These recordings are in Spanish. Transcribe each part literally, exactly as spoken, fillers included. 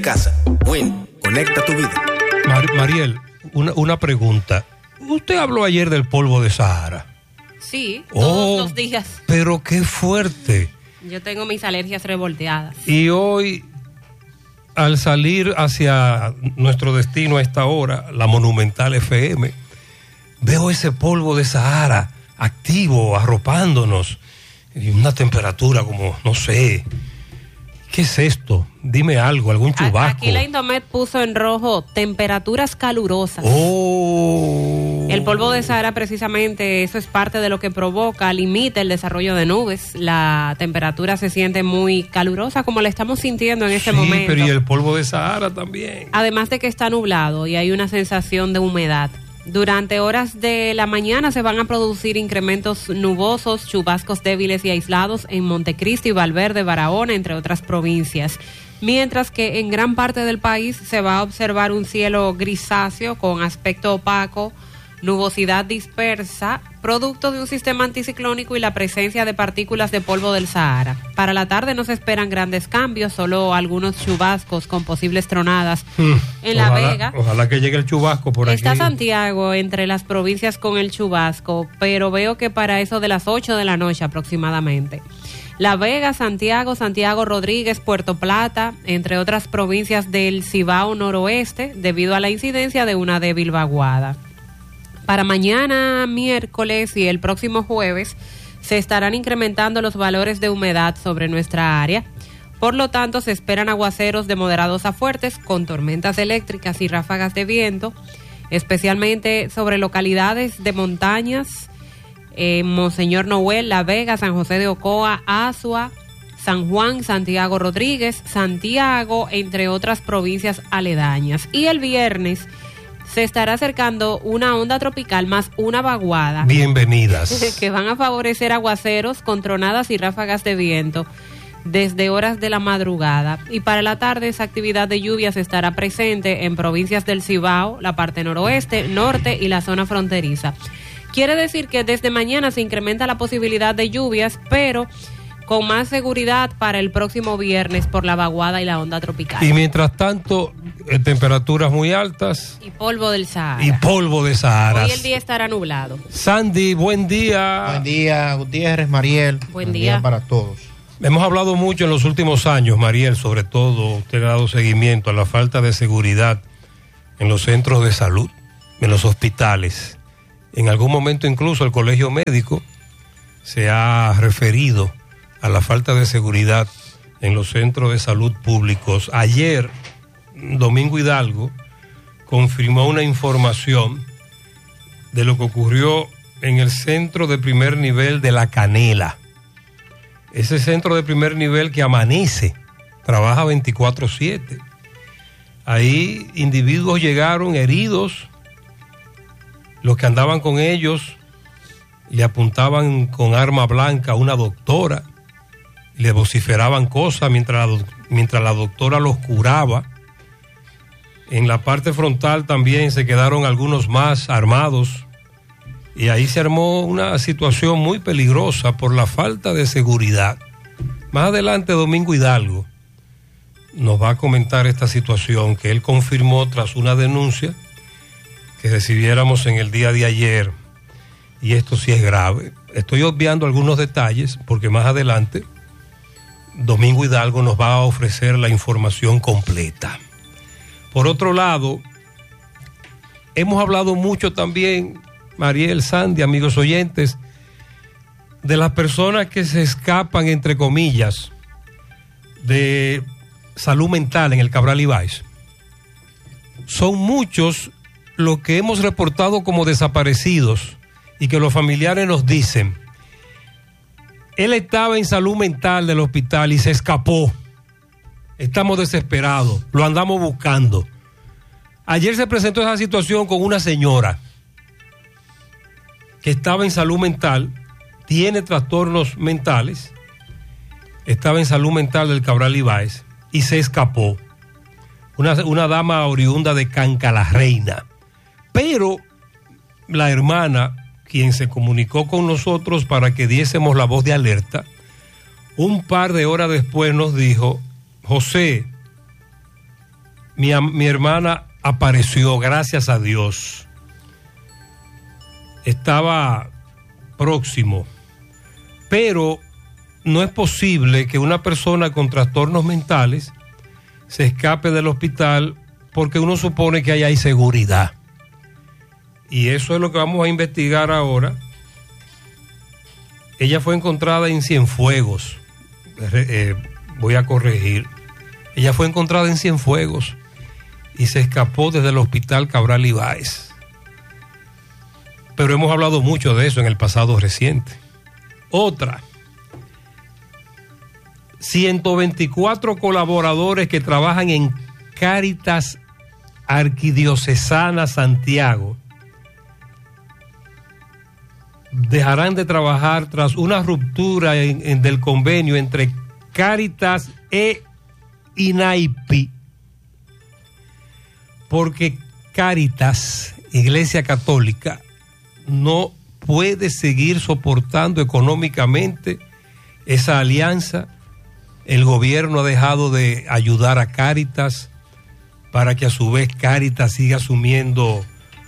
Casa. Win, conecta tu vida. Mar- Mariel, una, una pregunta. Usted habló ayer del polvo de Sahara. Sí, Oh, todos los días. Pero qué fuerte. Yo tengo mis alergias revolteadas. Y hoy, al salir hacia nuestro destino a esta hora, la Monumental F M, veo ese polvo de Sahara activo, arropándonos, y una temperatura como, no sé, ¿qué es esto? Dime algo, algún chubasco. Aquí la Indomet puso en rojo temperaturas calurosas. Oh. El polvo de Sahara, precisamente, eso es parte de lo que provoca, limita el desarrollo de nubes. La temperatura se siente muy calurosa, como la estamos sintiendo en este sí, momento. Pero y el polvo de Sahara también. Además de que está nublado y hay una sensación de humedad. Durante horas de la mañana se van a producir incrementos nubosos, chubascos débiles y aislados en Montecristi, Valverde, Barahona, entre otras provincias. Mientras que en gran parte del país se va a observar un cielo grisáceo con aspecto opaco, nubosidad dispersa, producto de un sistema anticiclónico y la presencia de partículas de polvo del Sahara. Para la tarde no se esperan grandes cambios, solo algunos chubascos con posibles tronadas Hmm. en La Ojalá- Vega. Ojalá que llegue el chubasco por Está aquí. Santiago entre las provincias con el chubasco, pero veo que para eso de las ocho de la noche aproximadamente. La Vega, Santiago, Santiago Rodríguez, Puerto Plata, entre otras provincias del Cibao noroeste, debido a la incidencia de una débil vaguada. Para mañana, miércoles y el próximo jueves se estarán incrementando los valores de humedad sobre nuestra área. Por lo tanto, se esperan aguaceros de moderados a fuertes con tormentas eléctricas y ráfagas de viento, especialmente sobre localidades de montañas, eh, Monseñor Noel, La Vega, San José de Ocoa, Azua, San Juan, Santiago Rodríguez, Santiago, entre otras provincias aledañas. Y el viernes se estará acercando una onda tropical más una vaguada. Bienvenidas. Que van a favorecer aguaceros con tronadas y ráfagas de viento desde horas de la madrugada. Y para la tarde esa actividad de lluvias estará presente en provincias del Cibao, la parte noroeste, norte y la zona fronteriza. Quiere decir que desde mañana se incrementa la posibilidad de lluvias, pero con más seguridad para el próximo viernes por la vaguada y la onda tropical. Y mientras tanto, eh, temperaturas muy altas Y polvo del Sahara. y polvo de Sahara. Hoy el día estará nublado. Sandy, buen día. Buen día, Gutiérrez, Mariel. Buen día. para todos. Hemos hablado mucho en los últimos años, Mariel, sobre todo, usted ha dado seguimiento a la falta de seguridad en los centros de salud, en los hospitales. En algún momento incluso el Colegio Médico se ha referido a la falta de seguridad en los centros de salud públicos. Ayer, Domingo Hidalgo confirmó una información de lo que ocurrió en el centro de primer nivel de La Canela. Ese centro de primer nivel que amanece, trabaja veinticuatro siete. Ahí individuos llegaron heridos, los que andaban con ellos le apuntaban con arma blanca a una doctora, le vociferaban cosas mientras la, mientras la doctora los curaba. En la parte frontal también se quedaron algunos más armados y ahí se armó una situación muy peligrosa por la falta de seguridad. Más adelante Domingo Hidalgo nos va a comentar esta situación que él confirmó tras una denuncia que recibiéramos en el día de ayer, y esto sí es grave. Estoy obviando algunos detalles porque más adelante Domingo Hidalgo nos va a ofrecer la información completa. Por otro lado, hemos hablado mucho también, Mariel, Sandy, amigos oyentes, de las personas que se escapan, entre comillas, de salud mental en el Cabral Ibáez. Son muchos los que hemos reportado como desaparecidos y que los familiares nos dicen, él estaba en salud mental del hospital y se escapó. Estamos desesperados, lo andamos buscando. Ayer se presentó esa situación con una señora que estaba en salud mental, tiene trastornos mentales, estaba en salud mental del Cabral Ibáez y se escapó. Una, una dama oriunda de Canca la Reina. Pero la hermana, quien se comunicó con nosotros para que diésemos la voz de alerta, un par de horas después nos dijo, José, mi, mi hermana apareció, gracias a Dios. Estaba próximo, pero no es posible que una persona con trastornos mentales se escape del hospital porque uno supone que ahí hay seguridad. Y eso es lo que vamos a investigar ahora. Ella fue encontrada en Cienfuegos. Eh, voy a corregir. Ella fue encontrada en Cienfuegos y se escapó desde el hospital Cabral Ibáez. Pero hemos hablado mucho de eso en el pasado reciente. Otra. ciento veinticuatro colaboradores que trabajan en Cáritas Arquidiocesana Santiago dejarán de trabajar tras una ruptura en, en, del convenio entre Cáritas e INAIPI, porque Cáritas, Iglesia Católica, no puede seguir soportando económicamente esa alianza. El gobierno ha dejado de ayudar a Cáritas para que a su vez Cáritas siga asumiendo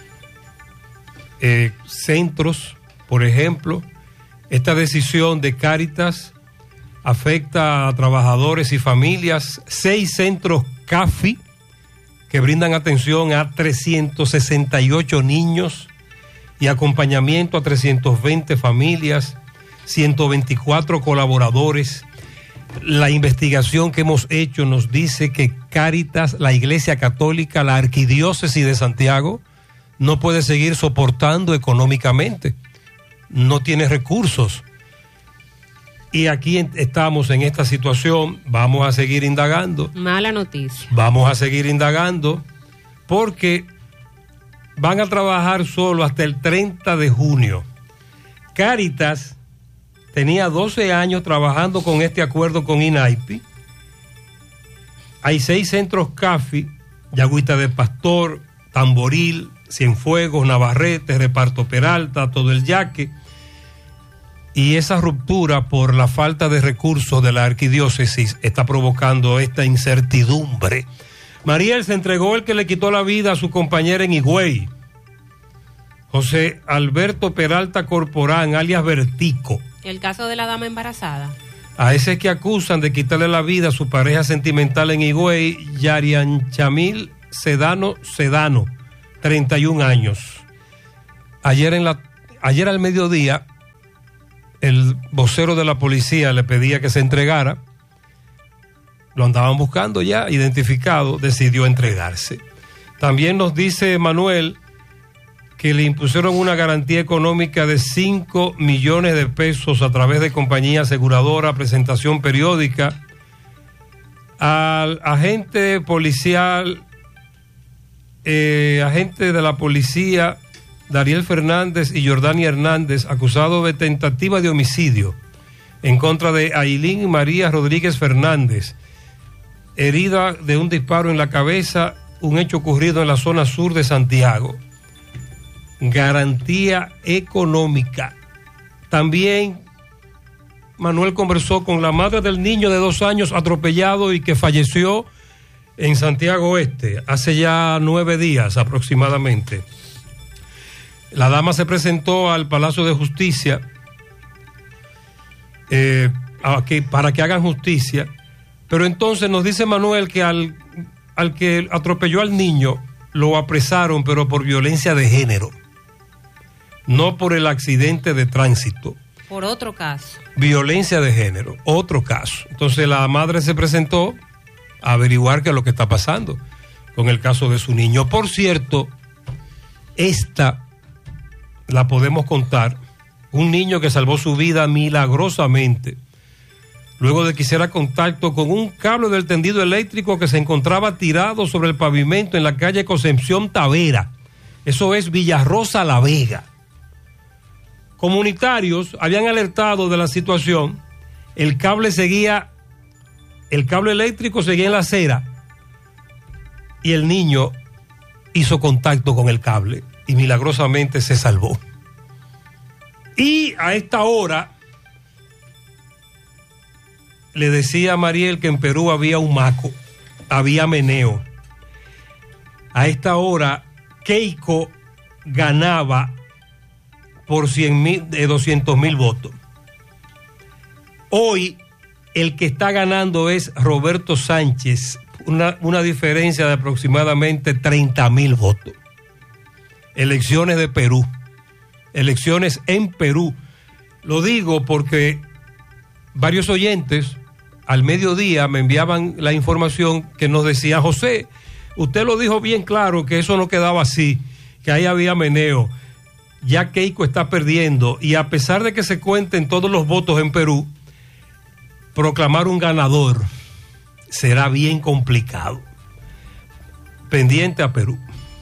eh, centros. Por ejemplo, esta decisión de Cáritas afecta a trabajadores y familias. Seis centros CAFI que brindan atención a trescientos sesenta y ocho niños y acompañamiento a trescientas veinte familias, ciento veinticuatro colaboradores. La investigación que hemos hecho nos dice que Cáritas, la Iglesia Católica, la Arquidiócesis de Santiago, no puede seguir soportando económicamente. No tiene recursos. Y aquí estamos en esta situación. Vamos a seguir indagando. Mala noticia. Vamos a seguir indagando porque van a trabajar solo hasta el treinta de junio. Cáritas tenía doce años trabajando con este acuerdo con INAIPI. Hay seis centros CAFI, Yagüita de Pastor, Tamboril, Cienfuegos, Navarrete, Reparto Peralta, Todo el Yaque. Y esa ruptura por la falta de recursos de la arquidiócesis está provocando esta incertidumbre. Mariel, se entregó el que le quitó la vida a su compañera en Higüey, José Alberto Peralta Corporán, alias Vertico. El caso de la dama embarazada. A ese que acusan de quitarle la vida a su pareja sentimental en Higüey, Yarian Chamil Sedano Sedano, treinta y un años. Ayer, en la, ayer al mediodía, el vocero de la policía le pedía que se entregara. Lo andaban buscando ya, identificado, decidió entregarse. También nos dice Manuel que le impusieron una garantía económica de cinco millones de pesos a través de compañía aseguradora, presentación periódica, al agente policial, eh, agente de la policía, Dariel Fernández y Jordania Hernández, acusado de tentativa de homicidio en contra de Ailín María Rodríguez Fernández, herida de un disparo en la cabeza, un hecho ocurrido en la zona sur de Santiago. Garantía económica. También Manuel conversó con la madre del niño de dos años atropellado y que falleció en Santiago Oeste hace ya nueve días aproximadamente. La dama se presentó al Palacio de Justicia eh, a que, para que hagan justicia, pero entonces nos dice Manuel que al, al que atropelló al niño lo apresaron, pero por violencia de género, no por el accidente de tránsito. Por otro caso. Violencia de género, otro caso. Entonces la madre se presentó a averiguar qué es lo que está pasando con el caso de su niño. Por cierto, esta la podemos contar. Un niño que salvó su vida milagrosamente luego de que hiciera contacto con un cable del tendido eléctrico que se encontraba tirado sobre el pavimento en la calle Concepción Tavera. Eso es Villarrosa La Vega. Comunitarios habían alertado de la situación. El cable seguía, el cable eléctrico seguía en la acera y el niño hizo contacto con el cable y milagrosamente se salvó. Y a esta hora le decía a Mariel que en Perú había un maco, había meneo. A esta hora, Keiko ganaba por cien mil, de doscientos mil votos. Hoy, el que está ganando es Roberto Sánchez, una, una diferencia de aproximadamente treinta mil votos. Elecciones de Perú, elecciones en Perú. Lo digo porque varios oyentes al mediodía me enviaban la información que nos decía: José, usted lo dijo bien claro que eso no quedaba así, que ahí había meneo. Ya Keiko está perdiendo y a pesar de que se cuenten todos los votos en Perú, proclamar un ganador será bien complicado. Pendiente a Perú.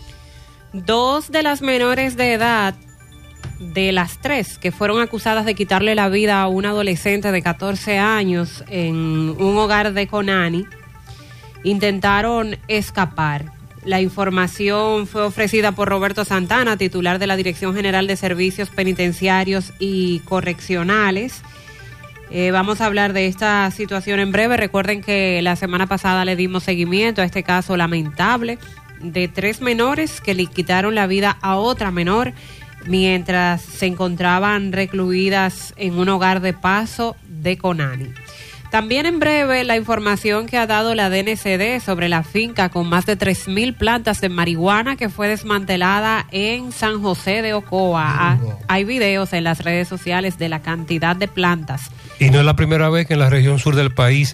Dos de las menores de edad, de las tres que fueron acusadas de quitarle la vida a un adolescente de catorce años en un hogar de Conani, intentaron escapar. La información fue ofrecida por Roberto Santana, titular de la Dirección General de Servicios Penitenciarios y Correccionales. Eh, vamos a hablar de esta situación en breve. Recuerden que la semana pasada le dimos seguimiento a este caso lamentable de tres menores que le quitaron la vida a otra menor mientras se encontraban recluidas en un hogar de paso de Conani. También en breve la información que ha dado la D N C D sobre la finca con más de tres mil plantas de marihuana que fue desmantelada en San José de Ocoa. Oh. Hay videos en las redes sociales de la cantidad de plantas. Y no es la primera vez que en la región sur del país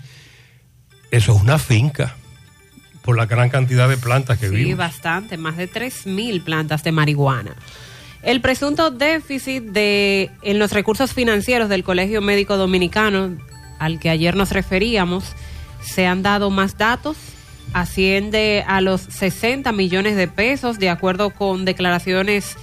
eso es una finca, por la gran cantidad de plantas que vimos. Sí, bastante, más de tres mil plantas de marihuana. El presunto déficit de en los recursos financieros del Colegio Médico Dominicano, al que ayer nos referíamos, se han dado más datos, asciende a los sesenta millones de pesos, de acuerdo con declaraciones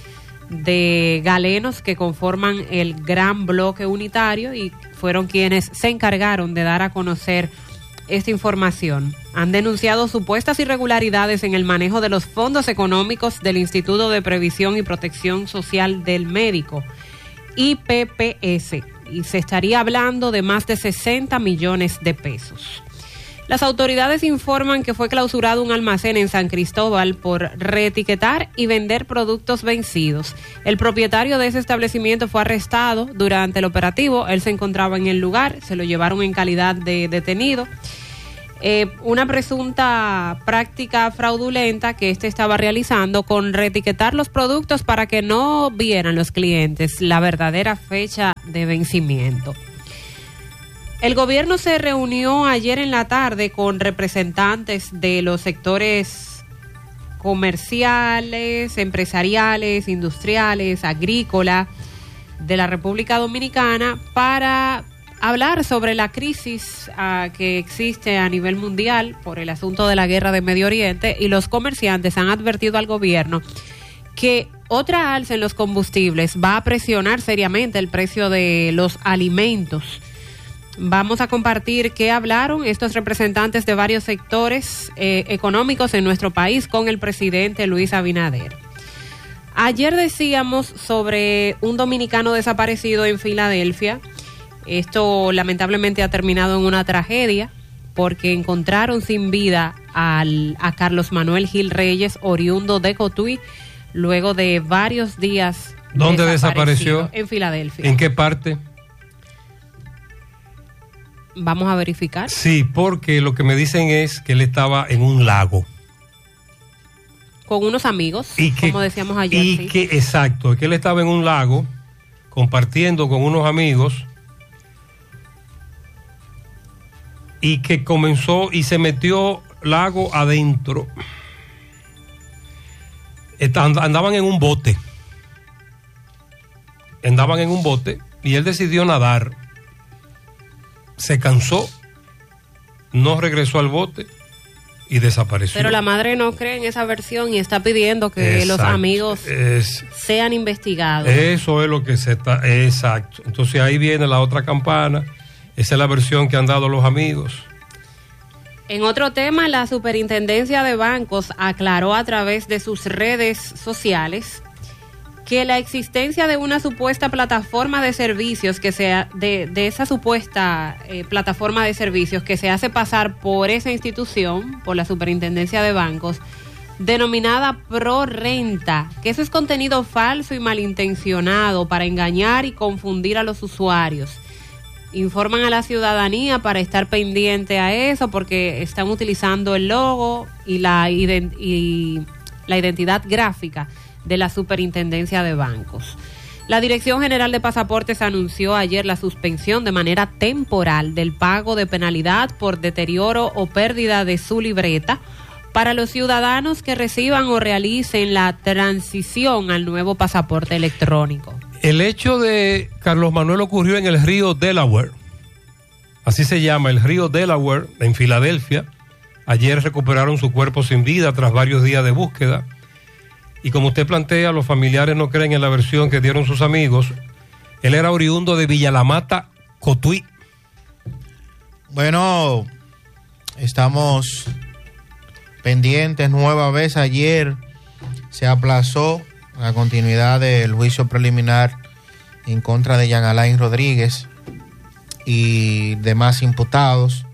de galenos que conforman el gran bloque unitario y fueron quienes se encargaron de dar a conocer esta información. Han denunciado supuestas irregularidades en el manejo de los fondos económicos del Instituto de Previsión y Protección Social del Médico, I P P S, y se estaría hablando de más de sesenta millones de pesos. Las autoridades informan que fue clausurado un almacén en San Cristóbal por reetiquetar y vender productos vencidos. El propietario de ese establecimiento fue arrestado durante el operativo. Él se encontraba en el lugar, se lo llevaron en calidad de detenido. Eh, una presunta práctica fraudulenta que este estaba realizando con reetiquetar los productos para que no vieran los clientes la verdadera fecha de vencimiento. El gobierno se reunió ayer en la tarde con representantes de los sectores comerciales, empresariales, industriales, agrícolas de la República Dominicana para hablar sobre la crisis uh, que existe a nivel mundial por el asunto de la guerra de Medio Oriente, y los comerciantes han advertido al gobierno que otra alza en los combustibles va a presionar seriamente el precio de los alimentos. Vamos a compartir qué hablaron estos representantes de varios sectores eh, económicos en nuestro país con el presidente Luis Abinader. Ayer decíamos sobre un dominicano desaparecido en Filadelfia. Esto lamentablemente ha terminado en una tragedia porque encontraron sin vida al, a Carlos Manuel Gil Reyes, oriundo de Cotuí, luego de varios días. ¿Dónde desapareció? En Filadelfia. ¿En qué parte? Vamos a verificar. Sí, porque lo que me dicen es que él estaba en un lago. Con unos amigos, y que, como decíamos ayer. Y sí. que, exacto, que él estaba en un lago compartiendo con unos amigos y que comenzó y se metió lago adentro. Andaban en un bote. Andaban en un bote y él decidió nadar. Se cansó, no regresó al bote y desapareció. Pero la madre no cree en esa versión y está pidiendo que exacto, los amigos es, sean investigados. Eso es lo que se está, exacto. Entonces ahí viene la otra campana, esa es la versión que han dado los amigos. En otro tema, la Superintendencia de Bancos aclaró a través de sus redes sociales que la existencia de una supuesta plataforma de servicios que sea de, de esa supuesta eh, plataforma de servicios que se hace pasar por esa institución, por la Superintendencia de Bancos, denominada Pro Renta, que eso es contenido falso y malintencionado para engañar y confundir a los usuarios. Informan a la ciudadanía para estar pendiente a eso porque están utilizando el logo y la, ident- y la identidad gráfica de la Superintendencia de Bancos. La Dirección General de Pasaportes anunció ayer la suspensión de manera temporal del pago de penalidad por deterioro o pérdida de su libreta para los ciudadanos que reciban o realicen la transición al nuevo pasaporte electrónico. El hecho de Carlos Manuel ocurrió en el río Delaware, así se llama, el río Delaware, en Filadelfia. Ayer recuperaron su cuerpo sin vida tras varios días de búsqueda. Y como usted plantea, los familiares no creen en la versión que dieron sus amigos. Él era oriundo de Villalamata, Cotuí. Bueno, estamos pendientes nueva vez. Ayer se aplazó la continuidad del juicio preliminar en contra de Jean Alain Rodríguez y demás imputados.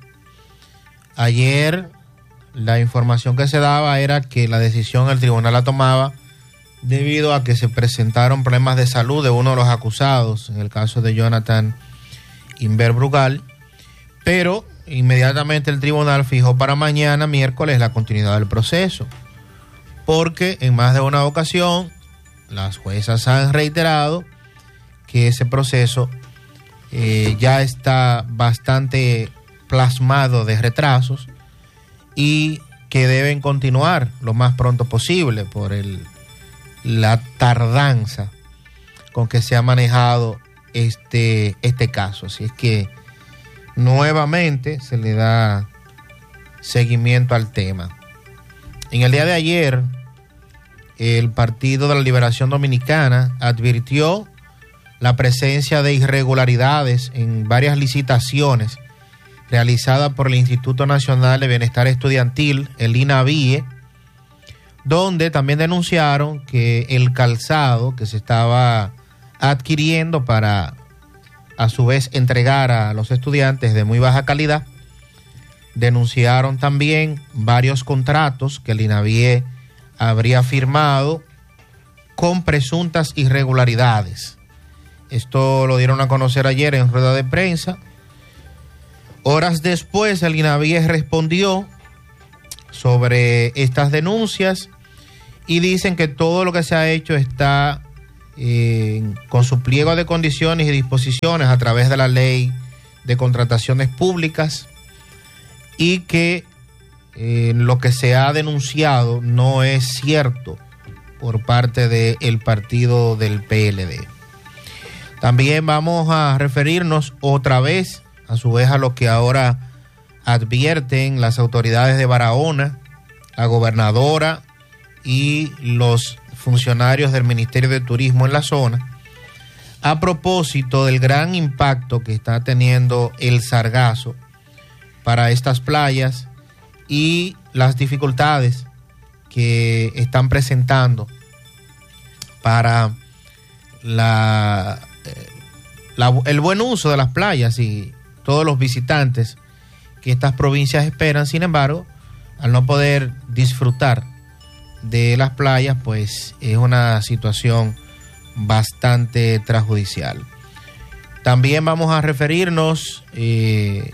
Ayer la información que se daba era que la decisión el tribunal la tomaba debido a que se presentaron problemas de salud de uno de los acusados, en el caso de Jonathan Inver Brugal, pero inmediatamente el tribunal fijó para mañana, miércoles, la continuidad del proceso, porque en más de una ocasión las juezas han reiterado que ese proceso eh, ya está bastante plasmado de retrasos y que deben continuar lo más pronto posible por el la tardanza con que se ha manejado este, este caso. Así es que nuevamente se le da seguimiento al tema. En el día de ayer, el Partido de la Liberación Dominicana advirtió la presencia de irregularidades en varias licitaciones realizadas por el Instituto Nacional de Bienestar Estudiantil, el INAVIE, donde también denunciaron que el calzado que se estaba adquiriendo para a su vez entregar a los estudiantes de muy baja calidad. Denunciaron también varios contratos que el INAVIE habría firmado con presuntas irregularidades. Esto lo dieron a conocer ayer en rueda de prensa. Horas después el INAVIE respondió sobre estas denuncias y dicen que todo lo que se ha hecho está eh, con su pliego de condiciones y disposiciones a través de la ley de contrataciones públicas y que eh, lo que se ha denunciado no es cierto por parte del partido del P L D. También vamos a referirnos otra vez, a su vez, a lo que ahora advierten las autoridades de Barahona, la gobernadora y los funcionarios del Ministerio de Turismo en la zona, a propósito del gran impacto que está teniendo el sargazo para estas playas y las dificultades que están presentando para la, la, el buen uso de las playas y todos los visitantes que estas provincias esperan. Sin embargo, al no poder disfrutar de las playas, pues es una situación bastante perjudicial. También vamos a referirnos, eh,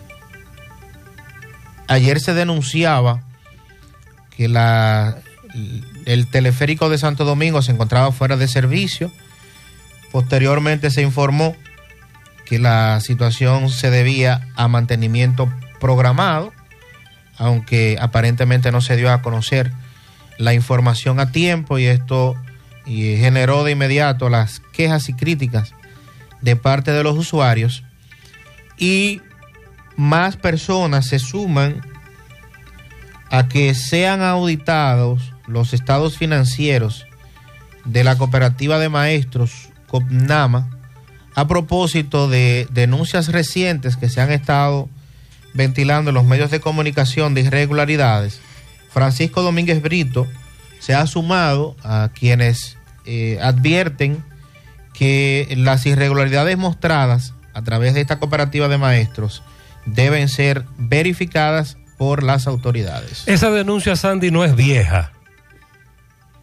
ayer se denunciaba que la, el teleférico de Santo Domingo se encontraba fuera de servicio. Posteriormente se informó que la situación se debía a mantenimiento programado, aunque aparentemente no se dio a conocer la información a tiempo, y esto y generó de inmediato las quejas y críticas de parte de los usuarios, y más personas se suman a que sean auditados los estados financieros de la cooperativa de maestros COPNAMA a propósito de denuncias recientes que se han estado ventilando en los medios de comunicación de irregularidades. Francisco Domínguez Brito se ha sumado a quienes eh, advierten que las irregularidades mostradas a través de esta cooperativa de maestros deben ser verificadas por las autoridades. Esa denuncia, Sandy, no es vieja.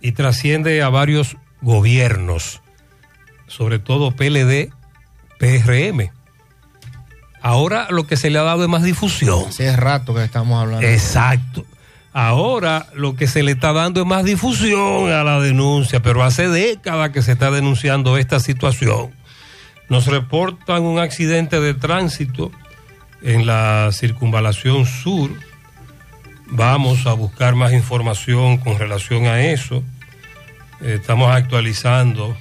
y trasciende a varios gobiernos, sobre todo P L D, P R M. Ahora lo que se le ha dado es más difusión. Hace rato que estamos hablando. Exacto. Ahora lo que se le está dando es más difusión a la denuncia, pero hace décadas que se está denunciando esta situación. Nos reportan un accidente de tránsito en la circunvalación sur. Vamos a buscar más información con relación a eso. Estamos actualizando.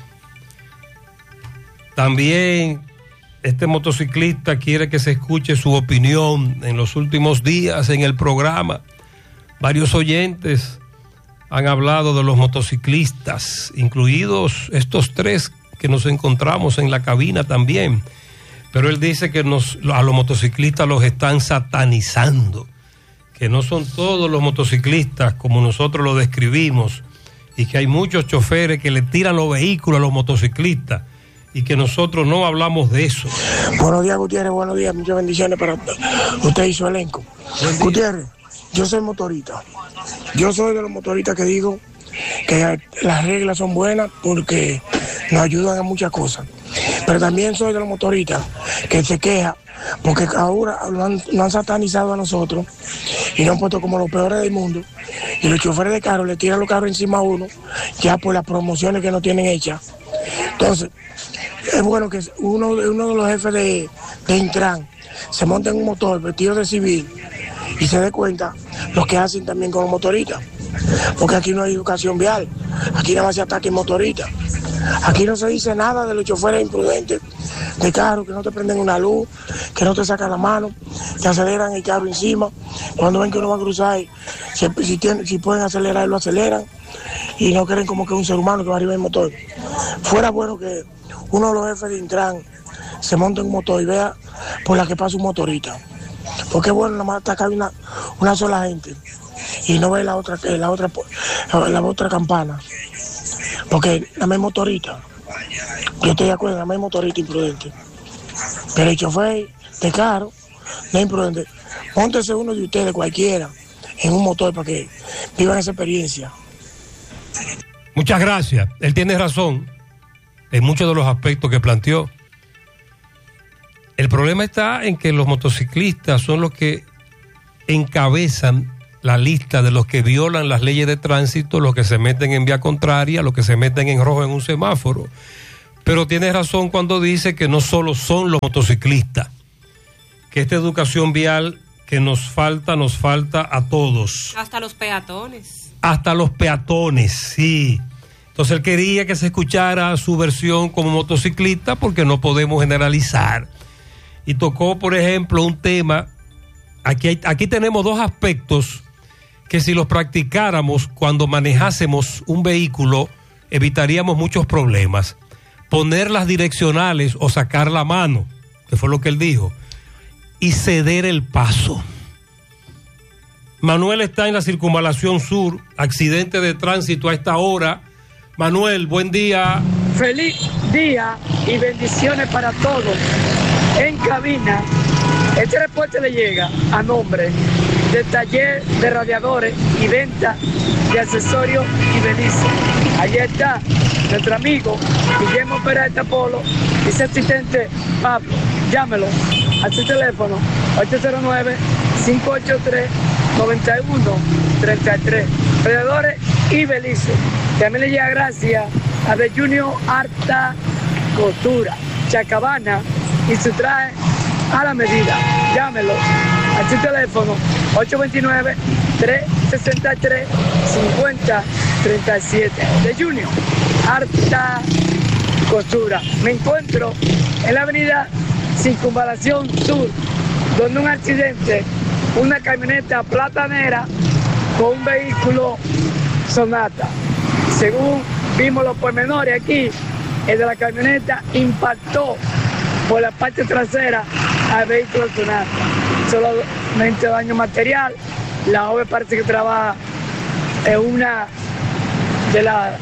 También este motociclista quiere que se escuche su opinión. En los últimos días en el programa, varios oyentes han hablado de los motociclistas, incluidos estos tres que nos encontramos en la cabina también. Pero él dice que nos, a los motociclistas los están satanizando, que no son todos los motociclistas como nosotros lo describimos, y que hay muchos choferes que le tiran los vehículos a los motociclistas, y que nosotros no hablamos de eso. Buenos días, Gutiérrez, buenos días, muchas bendiciones para usted y su elenco. Gutiérrez, yo soy motorista. Yo soy de los motoristas que digo que las reglas son buenas porque nos ayudan a muchas cosas. Pero también soy de los motoristas que se queja porque ahora nos han, nos han satanizado a nosotros y nos han puesto como los peores del mundo. Y los choferes de carro le tiran los carros encima a uno ya por las promociones que no tienen hechas. Entonces, es bueno que uno, uno de los jefes de, de Intran se monte en un motor vestido de civil y se dé cuenta lo que hacen también con los motoristas. Porque aquí no hay educación vial, aquí nada más se ataca el motorista. Aquí no se dice nada de los choferes imprudentes de carro, que no te prenden una luz, que no te sacan la mano, te aceleran el carro encima. Cuando ven que uno va a cruzar, si, si, tienen, si pueden acelerar, lo aceleran y no creen como que es un ser humano que va arriba del motor. Fuera bueno que uno de los jefes de Intran se monte en un motor y vea por la que pasa un motorista. Porque es bueno nada más atacar una, una sola gente y no ve la otra, la otra, la otra campana. Porque la misma motorista, yo estoy de acuerdo, la misma motorista imprudente. Pero el chofer de carro no es imprudente. Móntese uno de ustedes, cualquiera, en un motor para que vivan esa experiencia. Muchas gracias. Él tiene razón en muchos de los aspectos que planteó. El problema está en que los motociclistas son los que encabezan la lista de los que violan las leyes de tránsito, los que se meten en vía contraria, los que se meten en rojo en un semáforo. Pero tiene razón cuando dice que no solo son los motociclistas, que esta educación vial que nos falta, nos falta a todos. Hasta los peatones. Hasta los peatones, sí. Entonces él quería que se escuchara su versión como motociclista porque no podemos generalizar. Y tocó, por ejemplo, un tema, aquí, hay, aquí tenemos dos aspectos que si los practicáramos cuando manejásemos un vehículo, evitaríamos muchos problemas. Poner las direccionales o sacar la mano, que fue lo que él dijo, y ceder el paso. Manuel está en la circunvalación sur, accidente de tránsito a esta hora. Manuel, buen día. Feliz día y bendiciones para todos. En cabina, este reporte le llega a nombre del taller de radiadores y venta de accesorios y Belice. Allí está nuestro amigo Guillermo Peralta Polo y su asistente Pablo. Llámelo a su teléfono ocho cero nueve, cinco ocho tres, nueve uno tres tres. Radiadores y Belice. También le llega gracias a The Junior Alta Costura, Chacabana y su traje a la medida. Llámelo a su teléfono ocho dos nueve, tres seis tres, cinco cero tres siete. De Junior Alta Costura. Me encuentro en la avenida Circunvalación Sur, donde un accidente, una camioneta platanera con un vehículo Sonata. Según vimos los pormenores aquí, el de la camioneta impactó por la parte trasera al vehículo Sonata. Solamente daño material. La joven parece que trabaja en una de la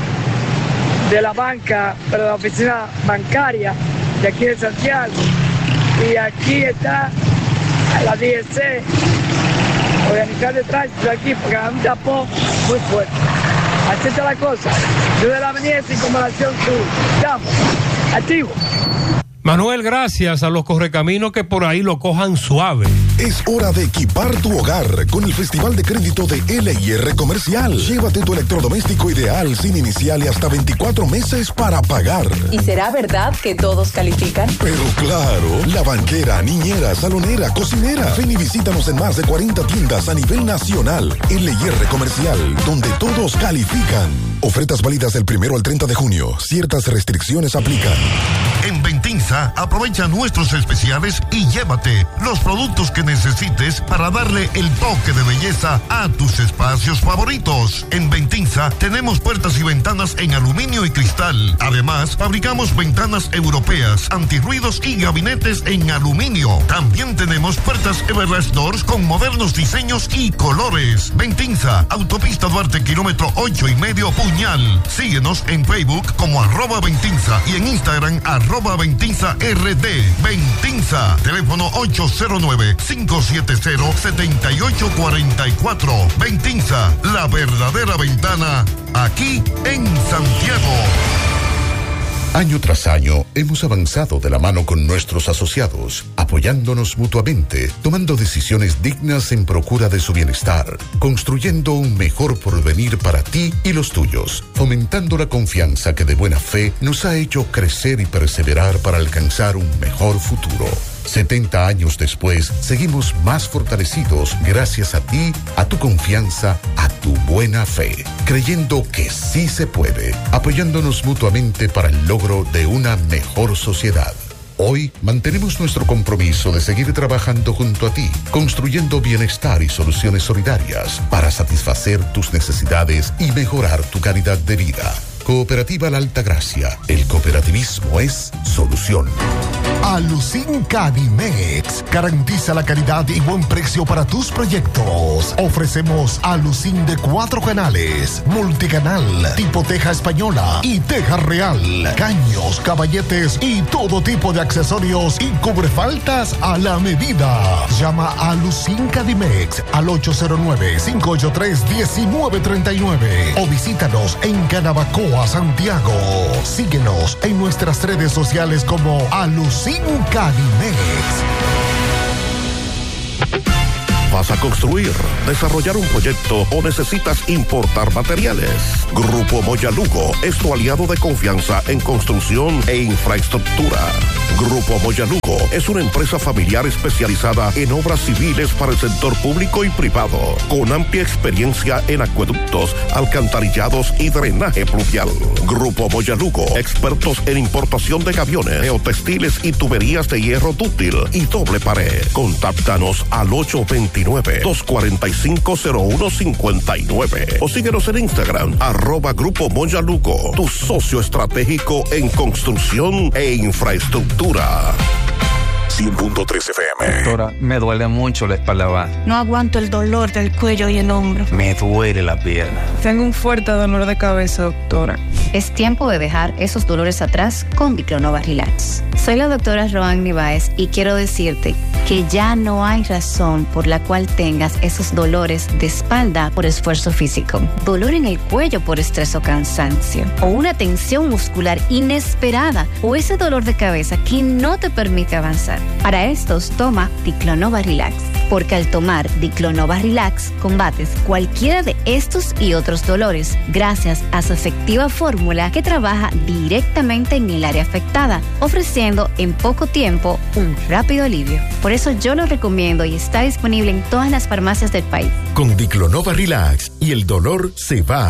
de la banca, pero de la oficina bancaria de aquí de Santiago. Y aquí está la D S C, organizar de tránsito aquí, porque hay un tapón muy fuerte. Así está la cosa. Yo de la avenida Circunvalación Sur. Llamo. Activo. Manuel, gracias a los correcaminos que por ahí lo cojan suave. Es hora de equipar tu hogar con el Festival de Crédito de L I R Comercial. Llévate tu electrodoméstico ideal sin inicial y hasta veinticuatro meses para pagar. ¿Y será verdad que todos califican? Pero claro, la banquera, niñera, salonera, cocinera. Ven y visítanos en más de cuarenta tiendas a nivel nacional. L I R Comercial, donde todos califican. Ofertas válidas del primero al treinta de junio. Ciertas restricciones aplican. En Ventinza, aprovecha nuestros especiales y llévate los productos que necesites para darle el toque de belleza a tus espacios favoritos. En Ventinza tenemos puertas y ventanas en aluminio y cristal. Además, fabricamos ventanas europeas, antirruidos y gabinetes en aluminio. También tenemos puertas Everlast Doors con modernos diseños y colores. Ventinza, Autopista Duarte, kilómetro ocho y medio, Puñal. Síguenos en Facebook como arroba Ventinza y en Instagram arroba Ventinza R D. Ventinza, teléfono ocho cero nueve, cinco siete cero, siete ocho cuatro cuatro. Ventinza, la verdadera ventana, aquí en Santiago. Año tras año hemos avanzado de la mano con nuestros asociados, apoyándonos mutuamente, tomando decisiones dignas en procura de su bienestar, construyendo un mejor porvenir para ti y los tuyos, fomentando la confianza que de buena fe nos ha hecho crecer y perseverar para alcanzar un mejor futuro. setenta años después, seguimos más fortalecidos gracias a ti, a tu confianza, a tu buena fe, creyendo que sí se puede, apoyándonos mutuamente para el logro de una mejor sociedad. Hoy mantenemos nuestro compromiso de seguir trabajando junto a ti, construyendo bienestar y soluciones solidarias para satisfacer tus necesidades y mejorar tu calidad de vida. Cooperativa La Altagracia. El cooperativismo es solución. Alucin Cadimex garantiza la calidad y buen precio para tus proyectos. Ofrecemos Alucin de cuatro canales, multicanal, tipo teja española y teja real, caños, caballetes y todo tipo de accesorios y cubrefaltas a la medida. Llama a Alucin Cadimex al ocho cero nueve, cinco ocho tres, uno nueve tres nueve o visítanos en Canabacoa, Santiago. Síguenos en nuestras redes sociales como Alucin Cadimex. ¿Vas a construir, desarrollar un proyecto o necesitas importar materiales? Grupo Moya Lugo es tu aliado de confianza en construcción e infraestructura. Grupo Moya Lugo es una empresa familiar especializada en obras civiles para el sector público y privado, con amplia experiencia en acueductos, alcantarillados y drenaje pluvial. Grupo Moya Lugo, expertos en importación de gaviones, geotextiles y tuberías de hierro dúctil y doble pared. Contáctanos al ocho dos nueve, dos cuatro cinco, cero uno cinco nueve o síguenos en Instagram, arroba Grupo Moya Lugo, tu socio estratégico en construcción e infraestructura. cien punto tres F M. Doctora, me duele mucho la espalda baja. No aguanto el dolor del cuello y el hombro. Me duele la pierna. Tengo un fuerte dolor de cabeza, doctora. Es tiempo de dejar esos dolores atrás con Diclonova Relax. Soy la doctora Roanny Báez y quiero decirte que ya no hay razón por la cual tengas esos dolores de espalda por esfuerzo físico, dolor en el cuello por estrés o cansancio, o una tensión muscular inesperada, o ese dolor de cabeza que no te permite avanzar. Para estos, toma Diclonova Relax, porque al tomar Diclonova Relax combates cualquiera de estos y otros dolores gracias a su efectiva fórmula que trabaja directamente en el área afectada, ofreciendo en poco tiempo un rápido alivio. Por eso yo lo recomiendo y está disponible en todas las farmacias del país. Con Diclonova Relax y el dolor se va.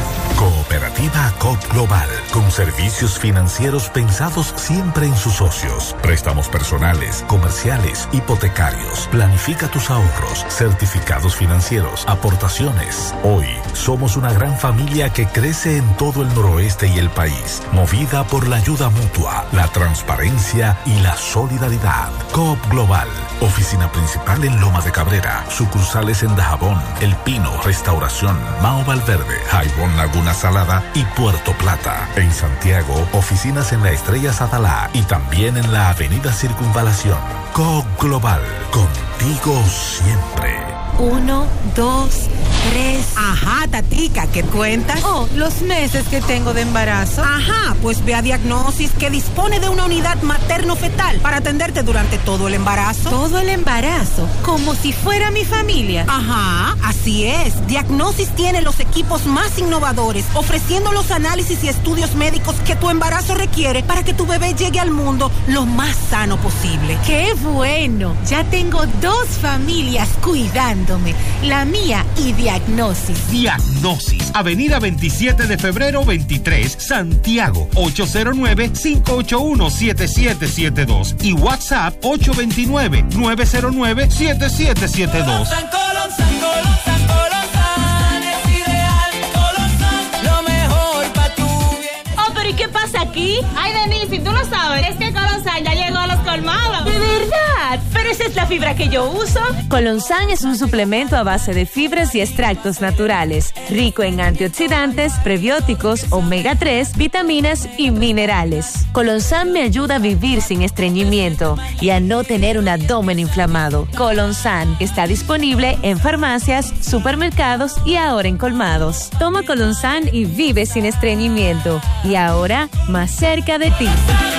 Cooperativa C O P Global, con servicios financieros pensados siempre en sus socios. Préstamos personales, comerciales, hipotecarios. Planifica tus ahorros, certificados financieros, aportaciones. Hoy somos una gran familia que crece en todo el noroeste y el país, movida por la ayuda mutua, la transparencia y la solidaridad. C O P Global, oficina principal en Loma de Cabrera, sucursales en Dajabón, El Pino, Restauración, Mao Valverde, Jaibón Laguna Salada y Puerto Plata. En Santiago, oficinas en la Estrella Sadalá y también en la Avenida Circunvalación. C O P Global, contigo siempre. Uno, dos, tres. Ajá, tatica, ¿qué cuentas? Oh, los meses que tengo de embarazo. Ajá, pues ve a Diagnosis, que dispone de una unidad materno-fetal para atenderte durante todo el embarazo. Todo el embarazo, como si fuera mi familia. Ajá, así es. Diagnosis tiene los equipos más innovadores, ofreciendo los análisis y estudios médicos que tu embarazo requiere para que tu bebé llegue al mundo lo más sano posible. ¡Qué bueno! Ya tengo dos familias cuidándome, la mía y Diagnosis. Diagnosis, Avenida veintisiete de febrero veintitrés, Santiago, ocho cero nueve, cinco ocho uno, siete siete siete dos y WhatsApp ocho dos nueve, nueve cero nueve, siete siete siete dos. Colonsan, Colonsan, Colonsan, Colonsan es ideal. Colonsan, lo mejor pa' tu bien. Oh, pero ¿y qué pasa aquí? Ay, Denise, tú lo sabes, es que Colonsan ya llegó a los colmados. ¿De verdad? Pero esa es la fibra que yo uso. Colonsan es un suplemento a base de fibras y extractos naturales, rico en antioxidantes, prebióticos, omega tres, vitaminas y minerales. Colonsan me ayuda a vivir sin estreñimiento y a no tener un abdomen inflamado. Colonsan está disponible en farmacias, supermercados y ahora en colmados. Toma Colonsan y vive sin estreñimiento. Y ahora, más cerca de ti.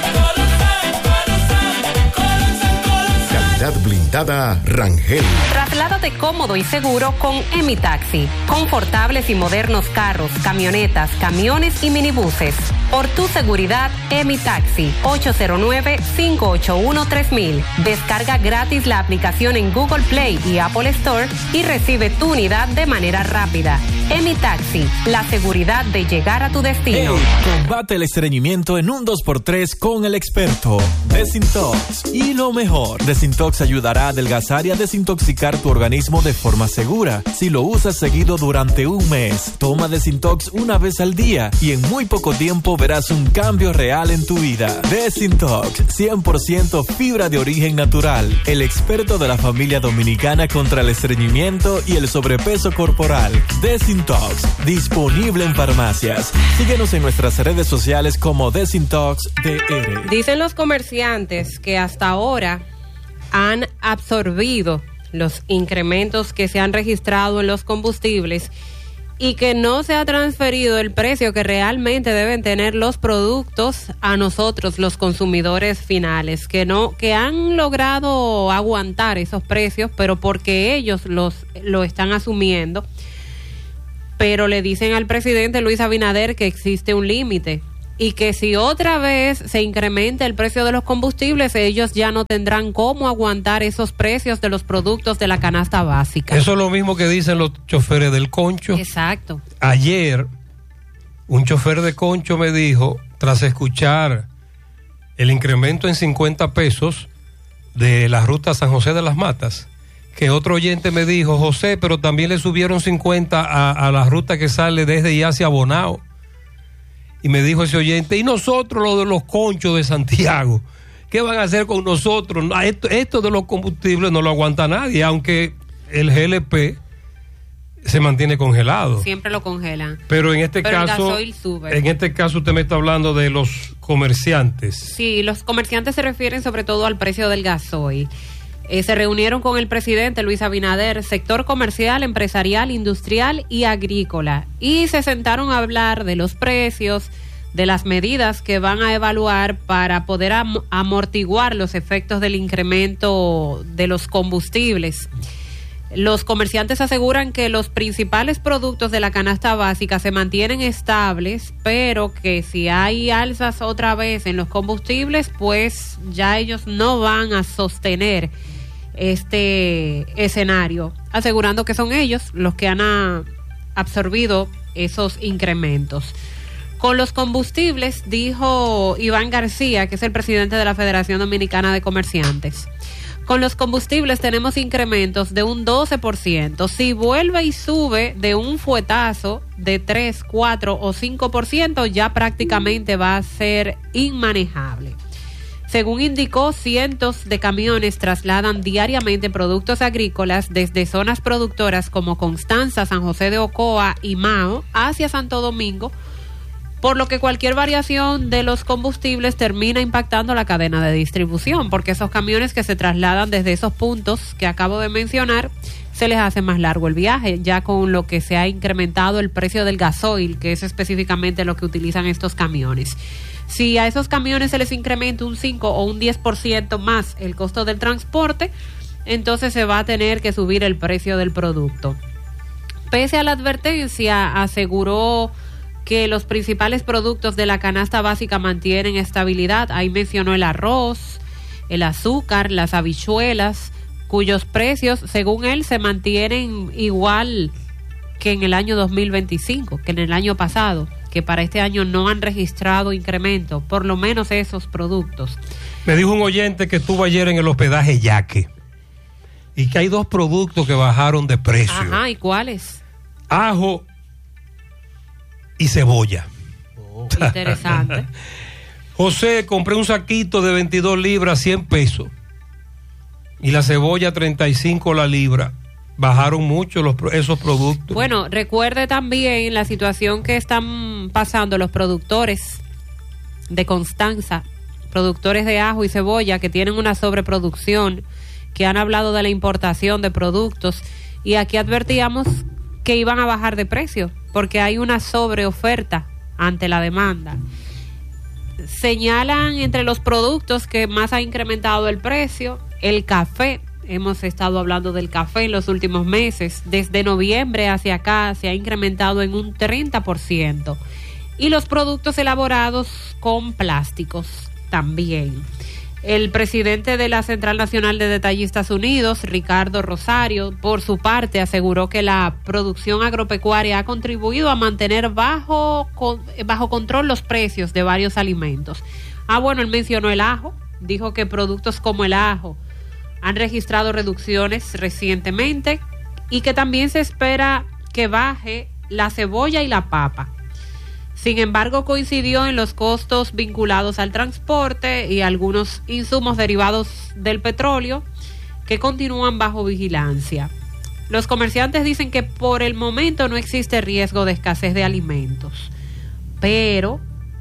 Blindada Rangel. Trasládate cómodo y seguro con Emi Taxi. Confortables y modernos carros, camionetas, camiones y minibuses. Por tu seguridad, Emi Taxi. ocho cero nueve, cinco ocho uno, tres mil. Descarga gratis la aplicación en Google Play y Apple Store y recibe tu unidad de manera rápida. Emi Taxi, la seguridad de llegar a tu destino. Hey, combate el estreñimiento en un dos por tres con el experto Desintox. Y lo mejor, Desintox ayudará a adelgazar y a desintoxicar tu organismo de forma segura. Si lo usas seguido durante un mes, toma Desintox una vez al día y en muy poco tiempo verás un cambio real en tu vida. Desintox, cien por ciento fibra de origen natural. El experto de la familia dominicana contra el estreñimiento y el sobrepeso corporal. Desintox, disponible en farmacias. Síguenos en nuestras redes sociales como Desintox D R. Dicen los comerciantes que hasta ahora han absorbido los incrementos que se han registrado en los combustibles y que no se ha transferido el precio que realmente deben tener los productos a nosotros, los consumidores finales, que no, que han logrado aguantar esos precios, pero porque ellos los lo están asumiendo. Pero le dicen al presidente Luis Abinader que existe un límite y que si otra vez se incrementa el precio de los combustibles, ellos ya no tendrán cómo aguantar esos precios de los productos de la canasta básica. Eso es lo mismo que dicen los choferes del Concho. Exacto. Ayer, un chofer de Concho me dijo, tras escuchar el incremento en cincuenta pesos de la ruta San José de las Matas, que otro oyente me dijo, José, pero también le subieron cincuenta a, a la ruta que sale desde y hacia Bonao. Y me dijo ese oyente, y nosotros los de los Conchos de Santiago, ¿qué van a hacer con nosotros? Esto, esto de los combustibles no lo aguanta nadie, aunque el G L P se mantiene congelado. Siempre lo congelan. Pero en este Pero caso, el gasoil sube. En este caso usted me está hablando de los comerciantes. Sí, los comerciantes se refieren sobre todo al precio del gasoil. Eh, se reunieron con el presidente Luis Abinader, sector comercial, empresarial, industrial y agrícola, y se sentaron a hablar de los precios, de las medidas que van a evaluar para poder am- amortiguar los efectos del incremento de los combustibles. Los comerciantes aseguran que los principales productos de la canasta básica se mantienen estables, pero que si hay alzas otra vez en los combustibles, pues ya ellos no van a sostener este escenario, asegurando que son ellos los que han a, absorbido esos incrementos. Con los combustibles, dijo Iván García, que es el presidente de la Federación Dominicana de Comerciantes, con los combustibles tenemos incrementos de un doce por ciento. Si vuelve y sube de un fuetazo de tres, cuatro o cinco por ciento, ya prácticamente va a ser inmanejable. Según indicó, cientos de camiones trasladan diariamente productos agrícolas desde zonas productoras como Constanza, San José de Ocoa y Mao hacia Santo Domingo, por lo que cualquier variación de los combustibles termina impactando la cadena de distribución, porque esos camiones que se trasladan desde esos puntos que acabo de mencionar, se les hace más largo el viaje, ya con lo que se ha incrementado el precio del gasoil, que es específicamente lo que utilizan estos camiones. Si a esos camiones se les incrementa un cinco o un diez por ciento más el costo del transporte, entonces se va a tener que subir el precio del producto. Pese a la advertencia, aseguró que los principales productos de la canasta básica mantienen estabilidad. Ahí mencionó el arroz, el azúcar, las habichuelas, cuyos precios, según él, se mantienen igual que en el año dos mil veinticinco, que en el año pasado, que para este año no han registrado incremento, por lo menos esos productos. Me dijo un oyente que estuvo ayer en el hospedaje Yaque y que hay dos productos que bajaron de precio. Ajá, ¿y cuáles? Ajo y cebolla. Oh, interesante. José, compré un saquito de veintidós libras, cien pesos. Y la cebolla, treinta y cinco la libra. Bajaron mucho los, esos productos. Bueno, recuerde también la situación que están pasando los productores de Constanza, productores de ajo y cebolla, que tienen una sobreproducción, que han hablado de la importación de productos, y aquí advertíamos que iban a bajar de precio, porque hay una sobreoferta ante la demanda. Señalan entre los productos que más ha incrementado el precio, el café. Hemos estado hablando del café en los últimos meses. Desde noviembre hacia acá se ha incrementado en un treinta por ciento. Y los productos elaborados con plásticos también. El presidente de la Central Nacional de Detallistas Unidos, Ricardo Rosario, por su parte aseguró que la producción agropecuaria ha contribuido a mantener bajo, con, bajo control los precios de varios alimentos. Ah, bueno, él mencionó el ajo, dijo que productos como el ajo han registrado reducciones recientemente y que también se espera que baje la cebolla y la papa. Sin embargo, coincidió en los costos vinculados al transporte y algunos insumos derivados del petróleo que continúan bajo vigilancia. Los comerciantes dicen que por el momento no existe riesgo de escasez de alimentos, pero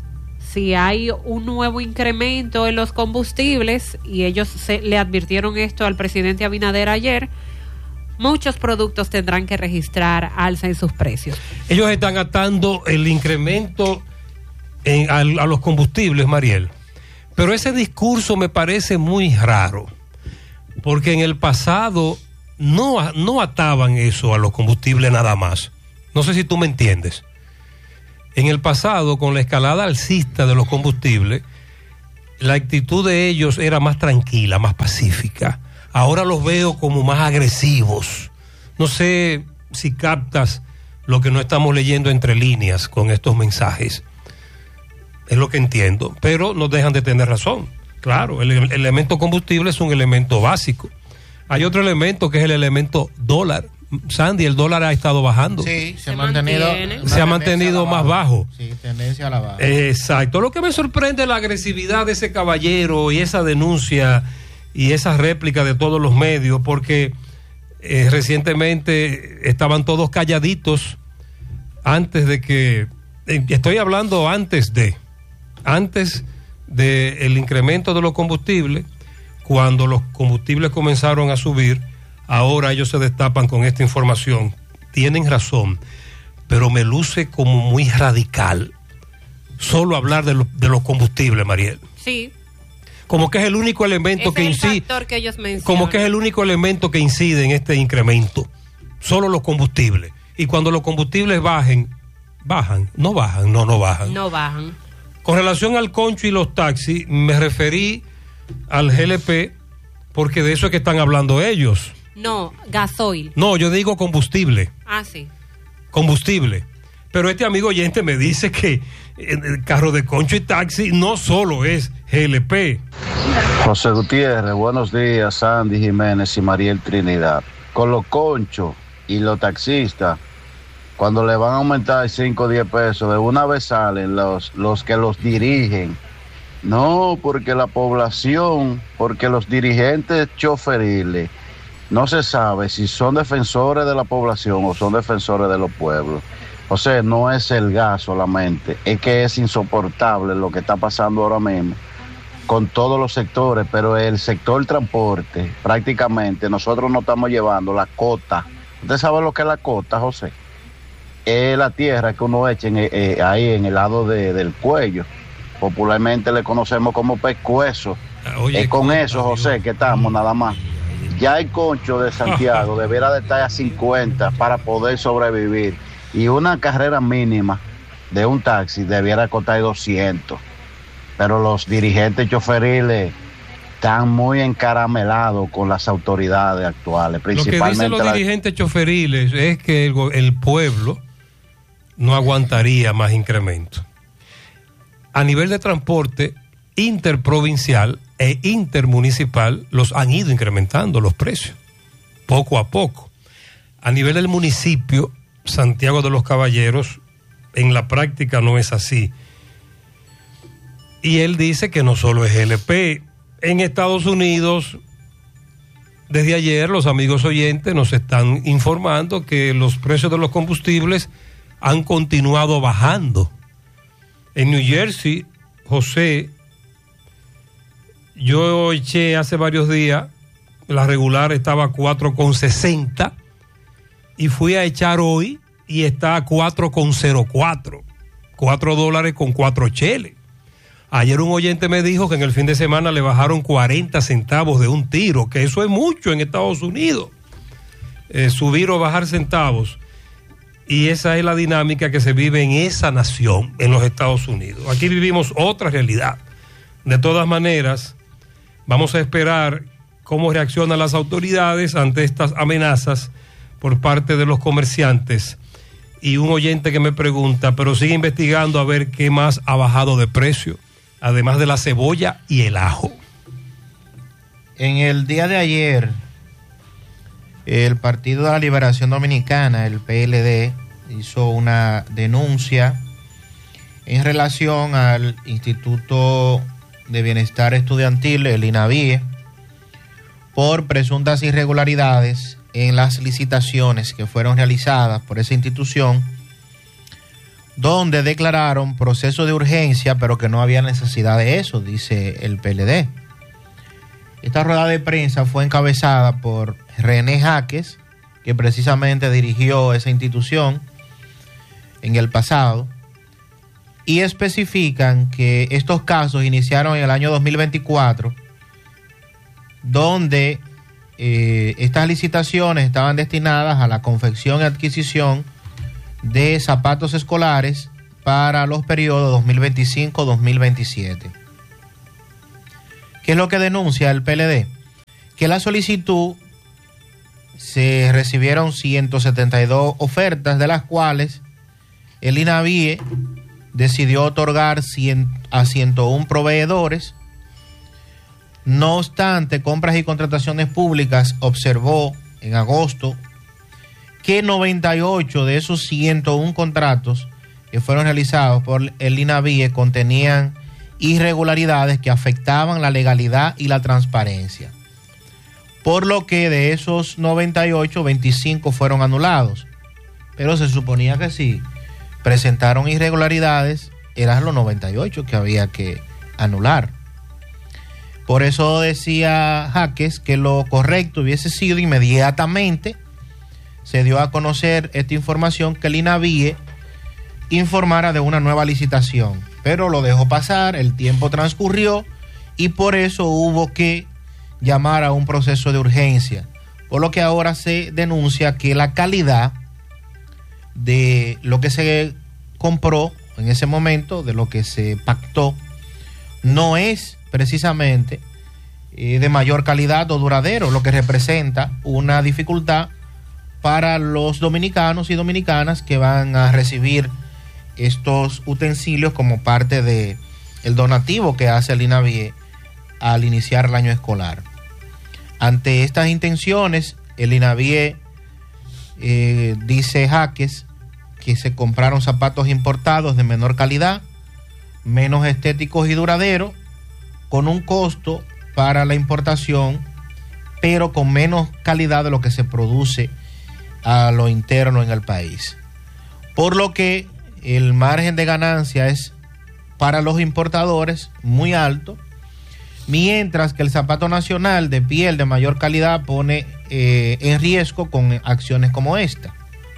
si hay un nuevo incremento en los combustibles, y ellos se, le advirtieron esto al presidente Abinader ayer, muchos productos tendrán que registrar alza en sus precios. Ellos están atando el incremento en, a, a los combustibles, Mariel. Pero ese discurso me parece muy raro, porque en el pasado no, no ataban eso a los combustibles nada más. No sé si tú me entiendes. En el pasado, con la escalada alcista de los combustibles, la actitud de ellos era más tranquila, más pacífica. Ahora los veo como más agresivos. No sé si captas lo que no estamos leyendo entre líneas con estos mensajes. Es lo que entiendo, pero no dejan de tener razón. Claro, el, el elemento combustible es un elemento básico. Hay otro elemento que es el elemento dólar. Sandy, el dólar ha estado bajando. Sí, se, se ha mantenido, se ha mantenido más bajo. Sí, tendencia a la baja. Exacto. Lo que me sorprende es la agresividad de ese caballero y esa denuncia y esa réplica de todos los medios, porque eh, recientemente estaban todos calladitos antes de que, eh, estoy hablando antes de, antes de el incremento de los combustibles, cuando los combustibles comenzaron a subir. Ahora ellos se destapan con esta información. Tienen razón, pero me luce como muy radical solo hablar de, lo, de los combustibles, Mariel. Sí. Como que es el único elemento Ese que es el incide. factor que ellos mencionan. Como que es el único elemento que incide en este incremento. Solo los combustibles. Y cuando los combustibles bajen, bajan, no bajan, no, no bajan. No bajan. Con relación al concho y los taxis, me referí al G L P, porque de eso es que están hablando ellos. No, gasoil. No, yo digo combustible. Ah, sí. Combustible. Pero este amigo oyente me dice que el carro de concho y taxi no solo es G L P. José Gutiérrez, buenos días, Sandy Jiménez y Mariel Trinidad. Con los conchos y los taxistas, cuando le van a aumentar cinco o diez pesos, de una vez salen los, los que los dirigen. No, porque la población, porque los dirigentes choferiles, no se sabe si son defensores de la población o son defensores de los pueblos. O sea, no es el gas solamente, es que es insoportable lo que está pasando ahora mismo con todos los sectores, pero el sector transporte, prácticamente nosotros nos estamos llevando la cota. ¿Usted sabe lo que es la cota, José? Es la tierra que uno echa en, eh, ahí en el lado de, del cuello. Popularmente le conocemos como pescuezo. Es con eso, José, que estamos nada más. Ya el concho de Santiago debiera de estar a cincuenta para poder sobrevivir. Y una carrera mínima de un taxi debiera costar doscientos. Pero los dirigentes choferiles están muy encaramelados con las autoridades actuales. Principalmente lo que dicen los la... dirigentes choferiles es que el, el pueblo no aguantaría más incremento. A nivel de transporte interprovincial e intermunicipal los han ido incrementando los precios, poco a poco. A nivel del municipio, Santiago de los Caballeros, en la práctica no es así. Y él dice que no solo es G L P. En Estados Unidos, desde ayer los amigos oyentes nos están informando que los precios de los combustibles han continuado bajando. En New Jersey, José, yo eché hace varios días, la regular estaba a cuatro con sesenta y fui a echar hoy y está a cuatro con cero cuatro, cuatro dólares con cuatro cheles. Ayer un oyente me dijo que en el fin de semana le bajaron cuarenta centavos de un tiro, que eso es mucho en Estados Unidos, eh, subir o bajar centavos. Y esa es la dinámica que se vive en esa nación, en los Estados Unidos. Aquí vivimos otra realidad. De todas maneras, vamos a esperar cómo reaccionan las autoridades ante estas amenazas por parte de los comerciantes. Y un oyente que me pregunta, pero sigue investigando a ver qué más ha bajado de precio, además de la cebolla y el ajo. En el día de ayer, el Partido de la Liberación Dominicana, el P L D, hizo una denuncia en relación al Instituto de Bienestar Estudiantil, el INAVIE, por presuntas irregularidades en las licitaciones que fueron realizadas por esa institución, donde declararon proceso de urgencia, pero que no había necesidad de eso, dice el P L D. Esta rueda de prensa fue encabezada por René Jaques, que precisamente dirigió esa institución en el pasado, y especifican que estos casos iniciaron en el año dos mil veinticuatro, donde eh, estas licitaciones estaban destinadas a la confección y adquisición de zapatos escolares para los periodos dos mil veinticinco a dos mil veintisiete. ¿Qué es lo que denuncia el P L D? Que la solicitud se recibieron ciento setenta y dos ofertas, de las cuales el INAVIE decidió otorgar cien, a ciento uno proveedores. No obstante, Compras y Contrataciones Públicas observó en agosto que noventa y ocho de esos ciento uno contratos que fueron realizados por el INAVIE contenían irregularidades que afectaban la legalidad y la transparencia. Por lo que de esos noventa y ocho, veinticinco fueron anulados. Pero se suponía que si presentaron irregularidades, eran los noventa y ocho que había que anular. Por eso decía Jaques que lo correcto hubiese sido inmediatamente se dio a conocer esta información, que el INAVIE informara de una nueva licitación, pero lo dejó pasar, el tiempo transcurrió y por eso hubo que llamar a un proceso de urgencia, por lo que ahora se denuncia que la calidad de lo que se compró en ese momento, de lo que se pactó, no es precisamente eh, de mayor calidad o duradero, lo que representa una dificultad para los dominicanos y dominicanas que van a recibir estos utensilios como parte de el donativo que hace el INAVIE al iniciar el año escolar. Ante estas intenciones, el INAVIE eh, dice Jaques que se compraron zapatos importados de menor calidad, menos estéticos y duraderos, con un costo para la importación, pero con menos calidad de lo que se produce a lo interno en el país. por lo que el margen de ganancia es para los importadores muy alto, mientras que el zapato nacional de piel de mayor calidad pone eh, en riesgo con acciones como esta.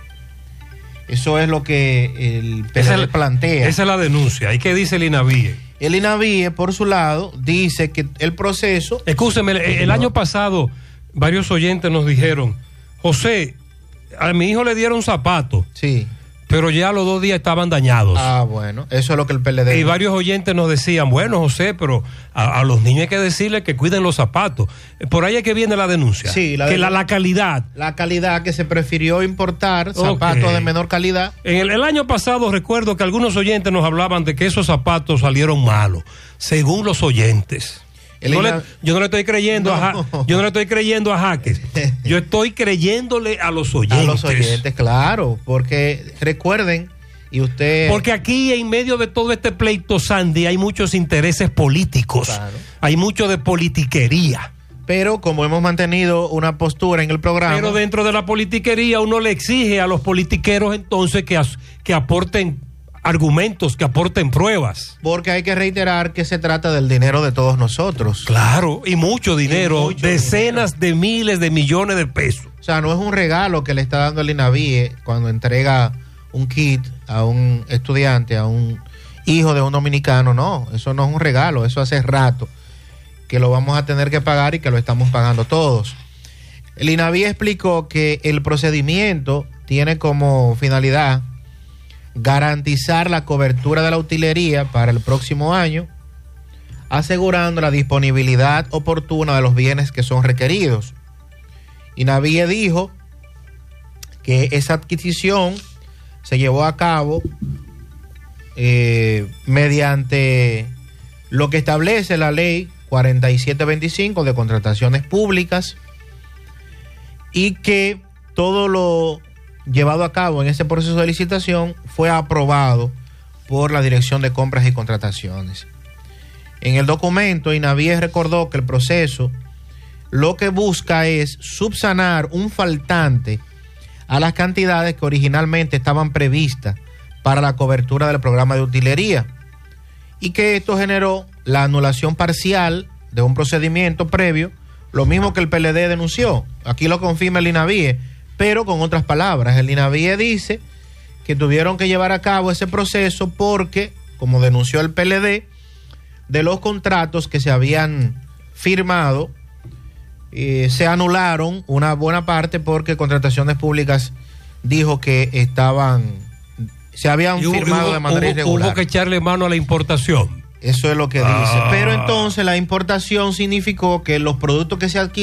Eso es lo que el P L D plantea. Esa es la denuncia. ¿Y qué dice el INAVIE? El INAVIE, por su lado, dice que el proceso... Escúcheme, el, el año pasado varios oyentes nos dijeron, José, a mi hijo le dieron zapatos. Sí. Pero ya los dos días estaban dañados. Ah, bueno, eso es lo que el P L D... Y varios oyentes nos decían, bueno, José, pero a, a los niños hay que decirles que cuiden los zapatos. Por ahí es que viene la denuncia. Sí, la que de... la, la calidad. La calidad, que se prefirió importar zapatos okay. de menor calidad. En el, el año pasado recuerdo que algunos oyentes nos hablaban de que esos zapatos salieron malos, según los oyentes. No le, yo no le estoy creyendo no. a yo no le estoy creyendo a Jaques. Yo estoy creyéndole a los oyentes. A los oyentes, claro, porque recuerden y usted porque aquí en medio de todo este pleito, Sandy, hay muchos intereses políticos. Claro. Hay mucho de politiquería. Pero como hemos mantenido una postura en el programa. Pero dentro de la politiquería uno le exige a los politiqueros entonces que, que aporten argumentos, que aporten pruebas. Porque hay que reiterar que se trata del dinero de todos nosotros. Claro, y mucho dinero, y mucho decenas dinero. de miles de millones de pesos. O sea, no es un regalo que le está dando el INAVIE cuando entrega un kit a un estudiante, a un hijo de un dominicano, no, eso no es un regalo, eso hace rato que lo vamos a tener que pagar y que lo estamos pagando todos. El INAVIE explicó que el procedimiento tiene como finalidad garantizar la cobertura de la utilería para el próximo año, asegurando la disponibilidad oportuna de los bienes que son requeridos. INAVIE dijo que esa adquisición se llevó a cabo eh, mediante lo que establece la ley cuarenta y siete veinticinco de contrataciones públicas y que todo lo llevado a cabo en ese proceso de licitación fue aprobado por la Dirección de Compras y Contrataciones. En el documento, INAVIE recordó que el proceso lo que busca es subsanar un faltante a las cantidades que originalmente estaban previstas para la cobertura del programa de utilería y que esto generó la anulación parcial de un procedimiento previo, lo mismo que el P L D denunció. Aquí lo confirma el INAVIE, pero con otras palabras. El INAVIE dice que tuvieron que llevar a cabo ese proceso porque, como denunció el P L D, de los contratos que se habían firmado, eh, se anularon una buena parte porque Contrataciones Públicas dijo que estaban, se habían hubo, firmado hubo, de manera hubo, irregular. Hubo que echarle mano a la importación. Eso es lo que ah. dice. Pero entonces la importación significó que los productos que se adquirieron